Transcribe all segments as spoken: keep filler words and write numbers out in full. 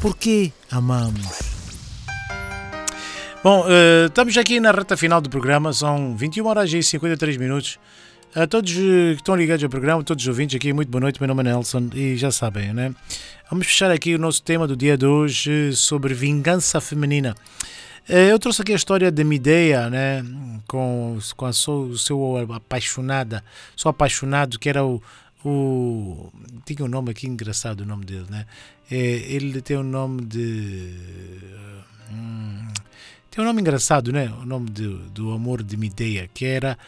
Porque amamos. Bom, uh, estamos aqui na reta final do programa, são vinte e uma horas e cinquenta e três minutos. A todos que estão ligados ao programa, todos os ouvintes aqui, muito boa noite, meu nome é Nelson e já sabem, né? Vamos fechar aqui o nosso tema do dia de hoje sobre vingança feminina. Eu trouxe aqui a história de Mideia, né? Com, com a sua, o seu apaixonada, sou apaixonado, que era o, o... Tinha um nome aqui engraçado, o nome dele, né? Ele tem o nome de... Hum, tem um nome engraçado, né? O nome de, do amor de Mideia, que era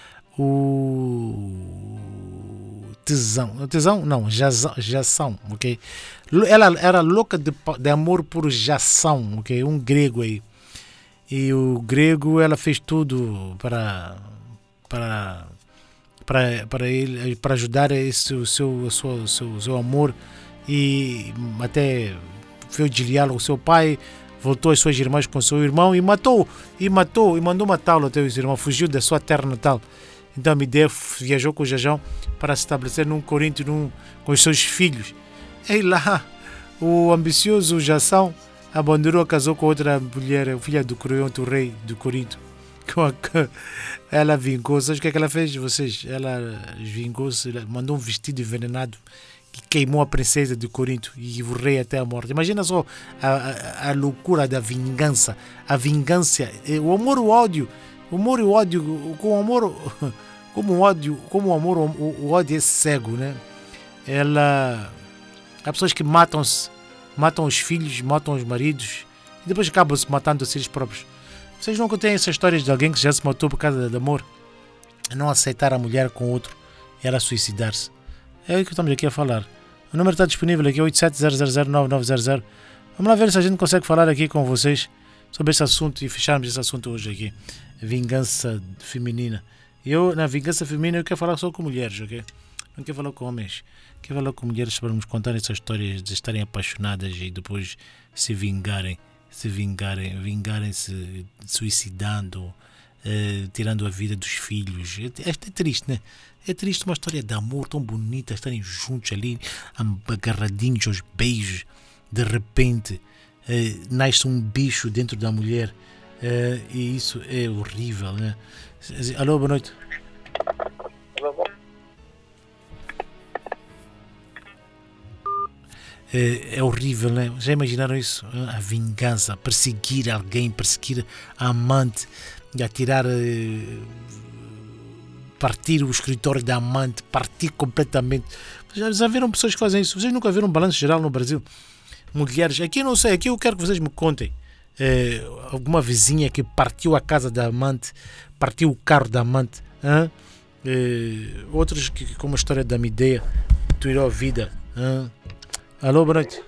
o tesão, tesão não, Jação, Jação, ok? Ela era louca de, de amor por Jação, ok? Um grego aí. E o grego, ela fez tudo para para para, para ele, para ajudar esse o seu o seu, o seu, o seu amor, e até fez desliá-lo o seu pai. Voltou às suas irmãs com seu irmão e matou, e matou, e mandou matá-lo até os irmãos, fugiu da sua terra natal. Então Mideia viajou com o Jajão para se estabelecer num Corinto num, com os seus filhos. E lá, o ambicioso Jação abandonou, casou com outra mulher, filha do Creonte, o rei do Corinto. Ela vingou, sabe o que, é que ela fez? Vocês, ela vingou-se, mandou um vestido envenenado que queimou a princesa de Corinto e o rei até a morte. Imagina só a, a, a loucura da vingança, a vingança, o amor e o ódio, o amor e o ódio, com o amor, como o ódio, como o amor, o, o ódio é cego, né? Ela, há pessoas que matam-se, matam os filhos, matam os maridos e depois acabam se matando a si próprios. Vocês nunca têm essas histórias de alguém que já se matou por causa de amor, não aceitar a mulher com outro e ela suicidar-se? É o que estamos aqui a falar. O número está disponível aqui, oito sete zero zero zero nove nove zero zero. Vamos lá ver se a gente consegue falar aqui com vocês sobre esse assunto e fecharmos esse assunto hoje aqui. Vingança feminina. Eu, na vingança feminina, eu quero falar só com mulheres, ok? Não quero falar com homens. Quero falar com mulheres para nos contar essas histórias de estarem apaixonadas e depois se vingarem, se vingarem, vingarem-se suicidando, eh, tirando a vida dos filhos. É, é triste, né? É triste uma história de amor tão bonita, estarem juntos ali, agarradinhos aos beijos. De repente, eh, nasce um bicho dentro da mulher, eh, e isso é horrível, né? Alô, boa noite. É, é horrível, né? Já imaginaram isso? A vingança, perseguir alguém, perseguir a amante, atirar... Eh, partir o escritório da amante, partir completamente. Já, já viram pessoas que fazem isso? Vocês nunca viram um balanço geral no Brasil? Mulheres, aqui eu não sei, aqui eu quero que vocês me contem. É, alguma vizinha que partiu a casa da amante, partiu o carro da amante. Hein? É, outros que, como a história da Mideia, tirou a vida. Hein? Alô, boa noite.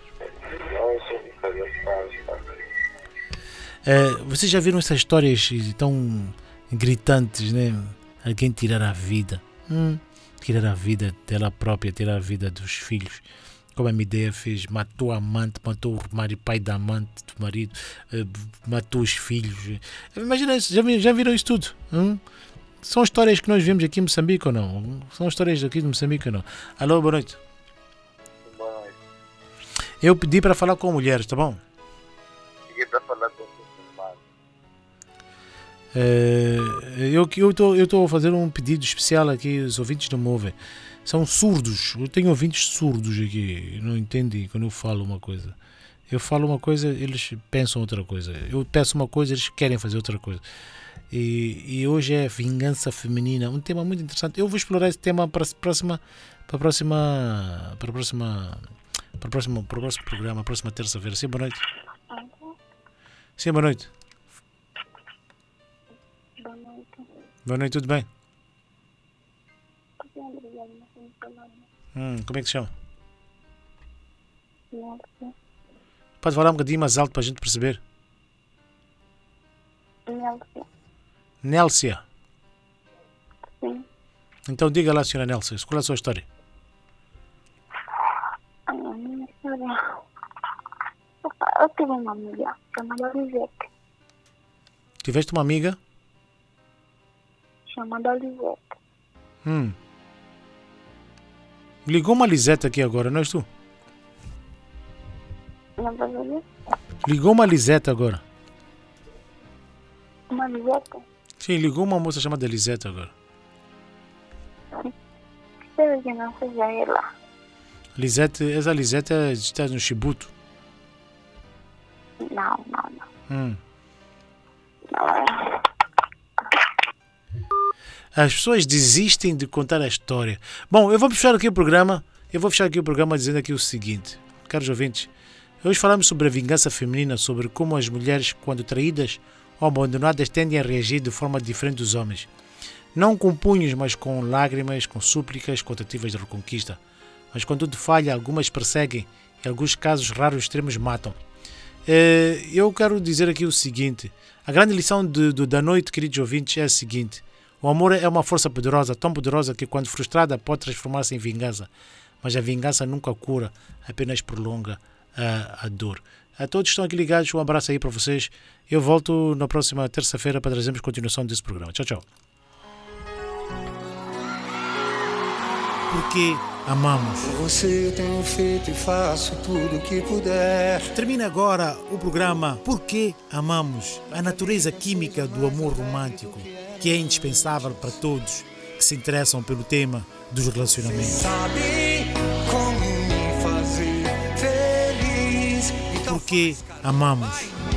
É, vocês já viram essas histórias tão gritantes, né? Alguém tirar a vida, hum, tirar a vida dela própria, tirar a vida dos filhos, como a Mideia fez, matou a amante, matou o marido, pai da amante, do marido, eh, matou os filhos. Imagina isso, já, já viram isso tudo? Hum? São histórias que nós vemos aqui em Moçambique ou não? São histórias aqui de Moçambique ou não? Alô, boa noite. Boa noite. Eu pedi para falar com mulheres, tá bom? Pedi para falar com É, eu estou eu estou a fazer um pedido especial aqui, os ouvintes não me ouvem, são surdos, eu tenho ouvintes surdos aqui, não entendem quando eu falo uma coisa. Eu falo uma coisa, eles pensam outra coisa, eu peço uma coisa, eles querem fazer outra coisa. E, e hoje é vingança feminina, um tema muito interessante. Eu vou explorar esse tema para a próxima, para a próxima, para a próxima, para o próximo, para o próximo programa, a próxima terça-feira. Sim, boa noite. Sim, boa noite. Boa noite. Boa noite, tudo bem? Sim, obrigada, não sei falar. Hum, como é que se chama? Nelson. Pode falar um bocadinho mais alto para a gente perceber? Nelson. Nélcia. Sim. Então diga lá, senhora Nélcia, qual é a sua história? A minha história. Opa, eu tive uma amiga chamada Lisete. Tiveste uma amiga? Chamada Lisete. Hum. Ligou uma Lisete aqui agora, não és tu? Não pode ouvir? Ligou uma Lisete agora. Uma Lisete? Sim, ligou uma moça chamada Lisete agora. Espero que não seja ela. Lisete, essa Lisete está no Chibuto. Não, não, não. Hum. Não é. As pessoas desistem de contar a história. Bom, eu vou fechar aqui o programa. Eu vou fechar aqui o programa dizendo aqui o seguinte, caros ouvintes. Hoje falamos sobre a vingança feminina, sobre como as mulheres, quando traídas ou abandonadas, tendem a reagir de forma diferente dos homens. Não com punhos, mas com lágrimas, com súplicas, com tentativas de reconquista. Mas quando tudo falha, algumas perseguem, em alguns casos raros extremos matam. Eu quero dizer aqui o seguinte, a grande lição de, de, da noite, queridos ouvintes, é a seguinte. O amor é uma força poderosa, tão poderosa que quando frustrada pode transformar-se em vingança. Mas a vingança nunca cura, apenas prolonga a, a dor. A todos que estão aqui ligados, um abraço aí para vocês. Eu volto na próxima terça-feira para trazermos continuação desse programa. Tchau, tchau. Porque amamos. Você tenho feito e faço tudo o que puder. Termina agora o programa Porque Amamos, a natureza química do amor romântico, que é indispensável para todos que se interessam pelo tema dos relacionamentos. Sabe como me fazer feliz. Então Porque amamos.